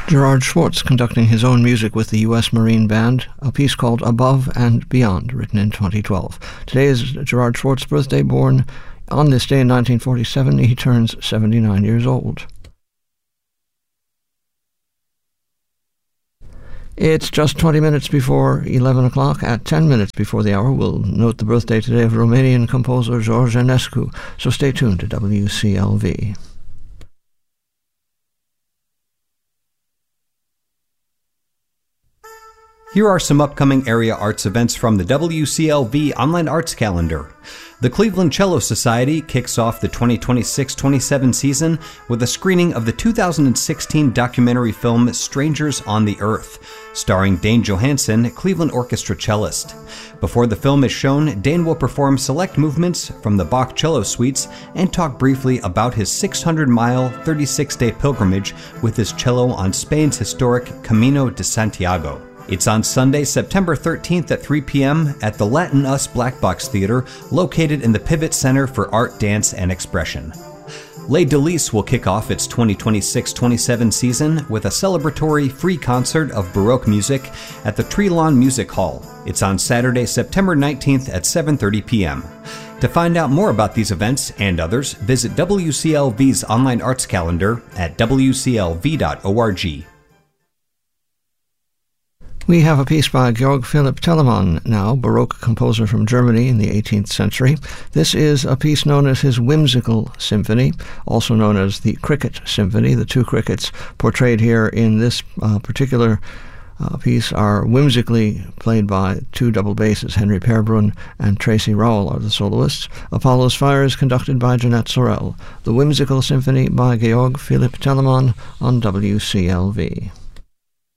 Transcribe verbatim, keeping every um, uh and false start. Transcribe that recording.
Gerard Schwartz conducting his own music with the U S Marine Band, a piece called Above and Beyond, written in twenty twelve. Today is Gerard Schwartz's birthday. Born on this day in nineteen forty-seven, he turns seventy-nine years old. It's just twenty minutes before eleven o'clock. At ten minutes before the hour, we'll note the birthday today of Romanian composer George Enescu, so stay tuned to W C L V. Here are some upcoming area arts events from the W C L V Online Arts Calendar. The Cleveland Cello Society kicks off the twenty twenty-six twenty-seven season with a screening of the two thousand sixteen documentary film Strangers on the Earth, starring Dane Johansen, Cleveland Orchestra cellist. Before the film is shown, Dane will perform select movements from the Bach cello suites and talk briefly about his six hundred mile, thirty-six day pilgrimage with his cello on Spain's historic Camino de Santiago. It's on Sunday, September thirteenth at three p.m. at the Latin Us Black Box Theater, located in the Pivot Center for Art, Dance, and Expression. Les Délices will kick off its twenty twenty-six twenty-seven season with a celebratory free concert of Baroque music at the Trelawn Music Hall. It's on Saturday, September nineteenth at seven thirty p.m. To find out more about these events and others, visit W C L V's online arts calendar at w c l v dot org. We have a piece by Georg Philipp Telemann now, Baroque composer from Germany in the eighteenth century. This is a piece known as his Whimsical Symphony, also known as the Cricket Symphony. The two crickets portrayed here in this uh, particular uh, piece are whimsically played by two double basses. Henry Perbrun and Tracy Rowell are the soloists. Apollo's Fire is conducted by Jeanette Sorel. The Whimsical Symphony by Georg Philipp Telemann on W C L V.